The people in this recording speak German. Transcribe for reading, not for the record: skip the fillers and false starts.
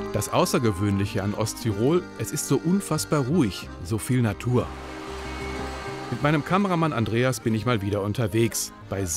Das Außergewöhnliche an Osttirol, es ist so unfassbar ruhig, so viel Natur. Mit meinem Kameramann Andreas bin ich mal wieder unterwegs, bei